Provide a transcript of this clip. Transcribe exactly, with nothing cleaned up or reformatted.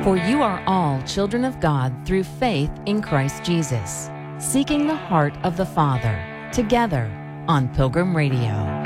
For you are all children of God through faith in Christ Jesus, seeking the heart of the Father, together on Pilgrim Radio.